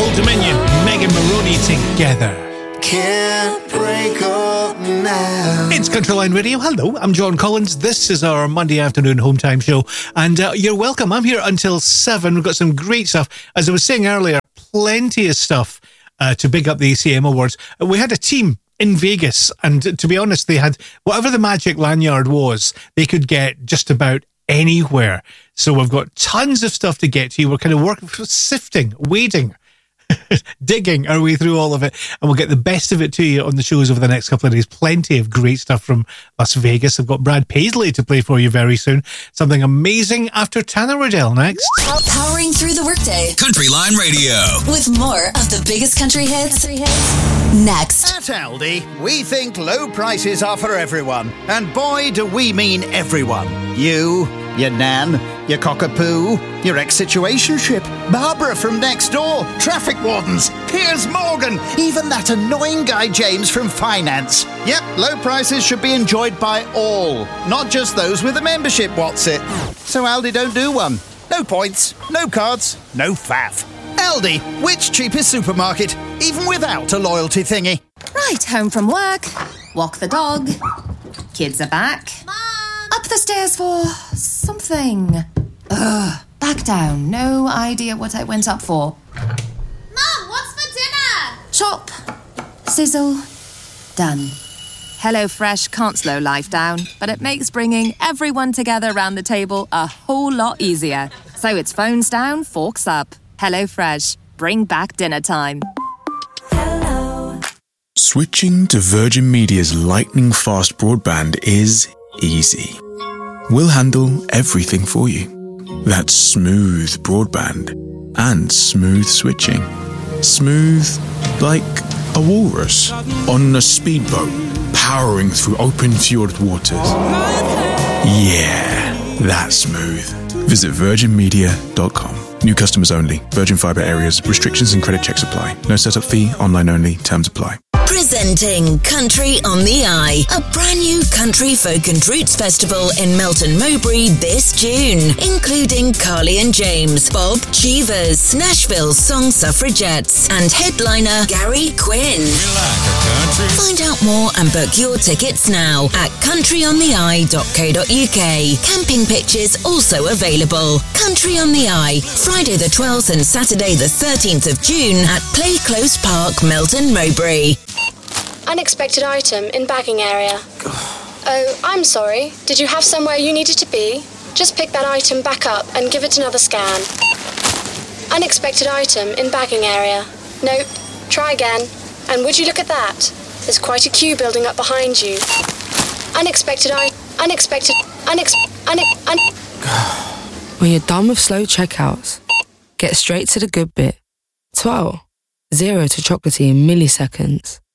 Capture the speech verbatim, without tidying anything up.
Old Dominion, Megan Maroney together. Can't break up now. It's Countryline Radio. Hello, I'm John Collins. This is our Monday afternoon home time show, and uh, you're welcome. I'm here until seven. We've got some great stuff. As I was saying earlier, plenty of stuff uh, to big up the A C M Awards. We had a team in Vegas, and to be honest, they had whatever the magic lanyard was, they could get just about anywhere. So we've got tons of stuff to get to. We're kind of working, sifting, wading, digging our way through all of it, and we'll get the best of it to you on the shows over the next couple of days. Plenty of great stuff from Las Vegas. I've got Brad Paisley to play for you very soon. Something amazing after Tanner Riddell next. Powering through the workday. Countryline Radio. With more of the biggest country hits. Country hits. Next. At Aldi, we think low prices are for everyone. And boy, do we mean everyone. You, your nan, your cockapoo, your ex-situationship, Barbara from next door, traffic wardens, Piers Morgan, even that annoying guy James from finance. Yep, low prices should be enjoyed by all, not just those with a membership, what's it? So Aldi don't do one. No points, no cards, no faff. Aldi, which cheapest supermarket, even without a loyalty thingy? Right, home from work, walk the dog, kids are back. Mom! Up the stairs for something. Ugh, back down. No idea what I went up for. Mom, what's for dinner? Chop, sizzle, done. HelloFresh can't slow life down, but it makes bringing everyone together around the table a whole lot easier. So it's phones down, forks up. HelloFresh, bring back dinner time. Hello. Switching to Virgin Media's lightning-fast broadband is easy. We'll handle everything for you. That's smooth broadband and smooth switching. Smooth like a walrus on a speedboat powering through open fjord waters. Yeah, that's smooth. Visit virgin media dot com. New customers only. Virgin Fibre areas. Restrictions and credit checks apply. No setup fee. Online only. Terms apply. Presenting Country on the Eye, a brand new country folk and roots festival in Melton Mowbray this June, including Carly and James, Bob Cheevers, Nashville Song Suffragettes, and headliner Gary Quinn. Like Find out more and book your tickets now at country on the eye dot co dot uk. Camping pictures also available. Country on the Eye, Friday the twelfth and Saturday the thirteenth of June at Play Close Park, Melton Mowbray. Unexpected item in bagging area. Oh, I'm sorry. Did you have somewhere you needed to be? Just pick that item back up and give it another scan. Unexpected item in bagging area. Nope. Try again. And would you look at that? There's quite a queue building up behind you. Unexpected I... Unexpected... Unex... Unex... Un... When you're done with slow checkouts, get straight to the good bit. twelve. Zero to chocolatey in milliseconds.